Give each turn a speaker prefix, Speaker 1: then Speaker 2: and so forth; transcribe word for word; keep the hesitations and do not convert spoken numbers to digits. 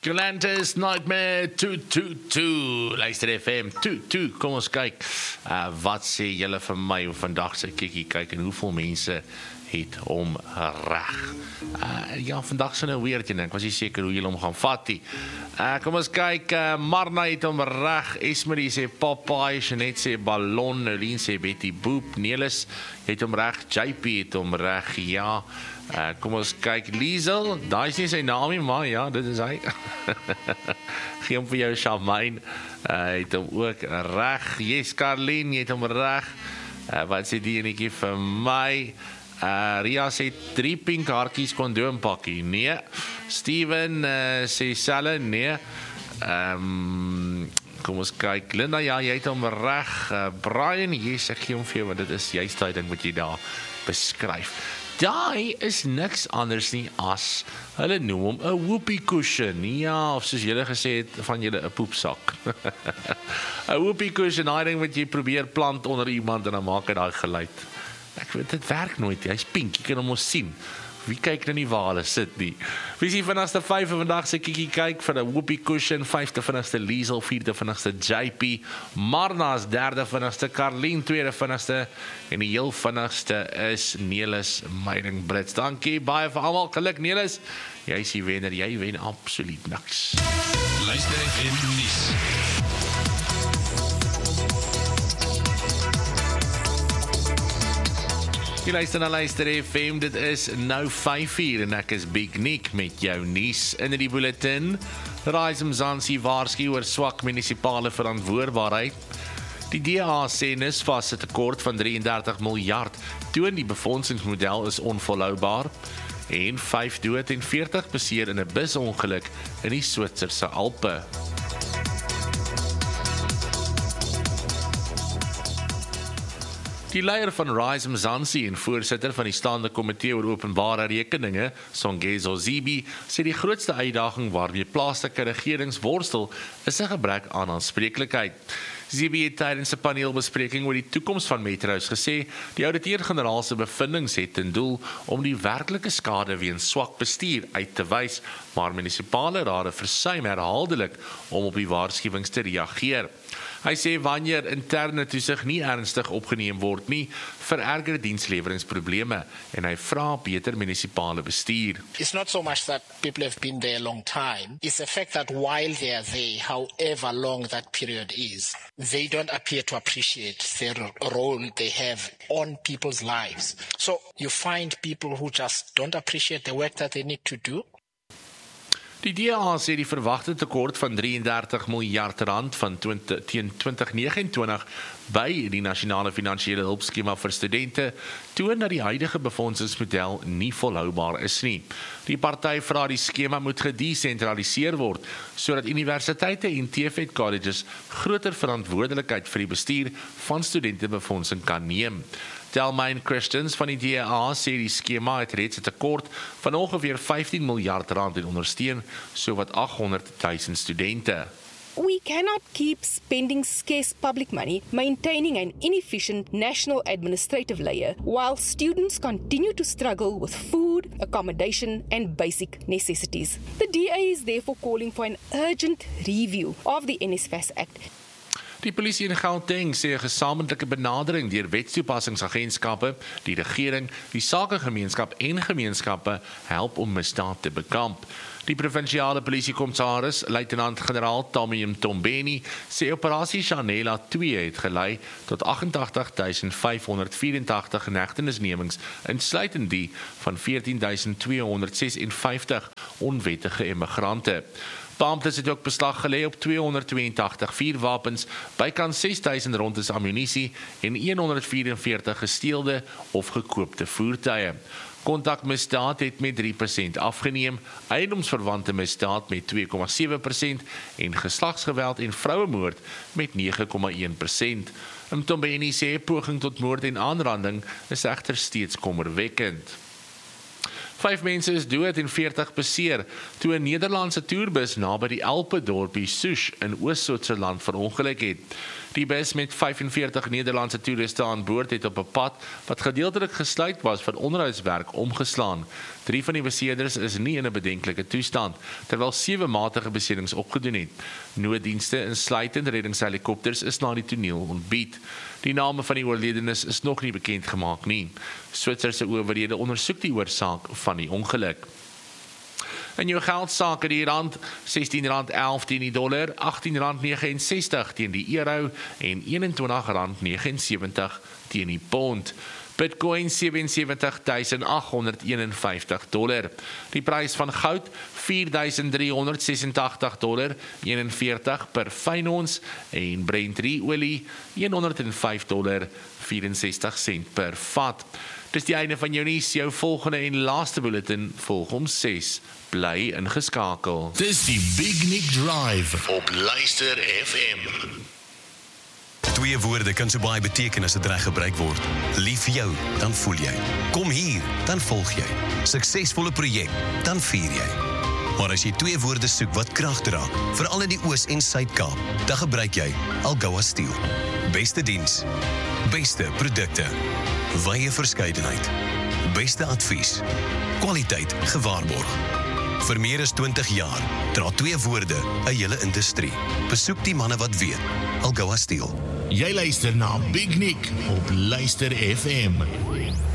Speaker 1: Galantis Nightmare two two two. Luister F M two two. Kom ons kyk. Uh, wat sê julle vir my hoe vandag se kikkie kyk en hoeveel mense het hom reg. Uh, ja, vandag se nou weird en ek was nie seker hoe julle hom gaan vat nie. Uh, kom ons kyk. Uh, Marna het hom reg. Esmerie sê Popeye, Jeanette sê Ballon, Nolien sê Betty Boop, Nelis het hom reg, J P het hom reg. Ja. Uh, kom ons kyk, Liesel, daar is nie sy naam nie, maar ja, dit is hy. Gee hom vir jou, Charmaine, uh, het hom ook reg. Yes, Carlien, jy het hom reg. Uh, wat sê die enetjie vir my? Uh, Ria sê drie pink haartjies kondoompakkie, nee. Steven uh, sê selle, nee. Um, kom ons kyk, Linda, ja, jy het hom reg. Uh, Brian, yes, ek gee hom vir jou, want dit is juist die ding wat jy daar beskryf. Daai is niks anders nie as, hulle noem hom 'n whoopie cushion. Ja, of soos julle gesê het, van julle 'n poepsak. 'n whoopie cushion, daai ding wat jy probeer plant onder iemand en dan maak hy daai geluid. Ek weet, dit werk nooit, hy's pink, jy kan hom ons sien. Wie kyk nou nie waar hulle sit nie? Wie is die vinnigste vyf van vandag se kikkie kyk vir 'n whoopie cushion, vyfde vinnigste Liesel, vierde vinnigste J P, Marna's derde vinnigste, Carlien tweede vinnigste en die heel vinnigste is Nelis Meiding Brits. Dankie baie vir almal, geluk Nelis. Jy is die wenner, jy wen absoluut niks.
Speaker 2: Luister F M nuus.
Speaker 1: Jy luister na Luister F M, dit is nou vyf uur en ek is Big Nick met jou nuus in die bulletin. Rise Mzansi waarsku oor swak munisipale verantwoordbaarheid. Die D A sê NSFAS se tekort van drie en dertig miljard toon die befondsingsmodel is onvolhoubaar. En vyf dood en veertig beseer in 'n busongeluk in die Switserse Alpe. Die leier van Rise Mzansi en voorsitter van die staande komitee oor openbare rekeninge, Songezo Zibi, sê die grootste uitdaging waarmee plaaslike regerings worstel is 'n gebrek aan aanspreeklikheid. Zibi het tydens 'n paneelbespreking oor die toekoms van metro's gesê, die ouditeur-generaal se bevindings het ten doel om die werklike skade weens swak bestuur uit te wys, maar munisipale rade versuim herhaaldelik om op die waarskuwings te reageer. Hy sê wanneer interne toesig nie ernstig opgeneem word nie, vererger diensleweringsprobleme en hy vra beter munisipale bestuur.
Speaker 3: It's not so much that people have been there a long time. It's the fact that while they are there, however long that period is, they don't appear to appreciate the role they have on people's lives. So you find people who just don't appreciate the work that they need to do.
Speaker 1: Die D A sê die verwagte tekort van drie en dertig miljard rand van twintig, teen twintig vyf nege by die nasionale finansiële hulpskema vir studente toon dat die huidige befondsingsmodel nie volhoubaar is nie. Die party vra die skema moet gedesentraliseer word sodat universiteite en T V E T colleges groter verantwoordelikheid vir die bestuur van studentebefondsing kan neem. Delmain Christians van die D A sê die skema het reeds 'n tekort van ongeveer vyftien miljard rand en ondersteun sowat agthonderd duisend studente.
Speaker 4: We cannot keep spending scarce public money maintaining an inefficient national administrative layer while students continue to struggle with food, accommodation and basic necessities. The D A is therefore calling for an urgent review of the NSFAS Act.
Speaker 1: Die polisie in Gauteng sê 'n gesamentlike benadering deur wetstoepassingsagentskappe, die regering, die sakegemeenskap en gemeenskappe help om misdaad te bekamp. Die provinsiale polisiekommissaris, luitenant-generaal Tommy Mtombeni, sê operasie Chanela twee het gelei tot agt agt agt duisend vyf honderd vyf-en-tagtig inhegtenisnemings, insluitend die van veertien duisend twee honderd ses-en-vyftig onwettige immigrante. Beamptes het ook beslag gelê op tweehonderd tweeëntagtig vuurwapens, bykans ses duisend rondes ammunisie en honderd vyf-en-veertig gesteelde of gekoopte voertuie. Kontakmisdaad het met drie persent afgeneem, eiendomsverwante misdaad met twee komma sewe persent en geslagsgeweld en vrouemoord met nege komma een persent. Mtombeni sê poging tot moord en aanranding is egter steeds kommerwekkend. Vyf mense is dood en veertig beseer toe 'n Nederlandse toerbus naby die Alpe dorpie Soes in Oos-Switserland verongeluk het. Die bus met vyfenveertig Nederlandse toeriste aan boord het op 'n pad wat gedeeltelik gesluit was vir onderhoudswerk omgeslaan. Drie van die beseerders is nie in 'n bedenklike toestand, terwyl sewe matige beserings opgedoen het. Nooddienste insluitend reddingshelikopters is na die toneel ontbied. Die name van die oorledenes is nog nie bekend gemaak nie. Switserse owerhede ondersoek die oorsaak van die ongeluk. In jou geldsake die rand sestien rand elf teen die dollar, agttien rand vyf nege ses teen die euro en eenentwintig rand vyf nege teen die pond. Bitcoin sewe en sewentig tuisend agt honderd eenenvyftig dollar. Die prys van goud vier duisend drie honderd sesentagtig dollar eenenveertig per fyn ons en Brent olie een honderd vyf dollar vierensestig sent per vat. Dis die einde van jou nuus, jou volgende en laaste bulletin volg om ses. Bly ingeskakel.
Speaker 2: Dis die Big Nick Drive op Luister F M.
Speaker 5: Twee woorde kan so baie beteken as dit reg gebruik word. Lief vir jou, dan voel jy. Kom hier, dan volg jy. Suksesvolle projek, dan vier jy. Maar as jy twee woorde soek wat krag dra, veral in die Oos- en Suid-Kaap, dan gebruik jy Algoa Steel. Beste diens, beste produkte, wye verskeidenheid, beste advies, kwaliteit gewaarborg. Vir meer as twintig jaar dra twee woorde 'n hele industrie. Besoek die manne wat weet. Algoa Steel.
Speaker 2: Jy luister na Big Nick op Luister F M.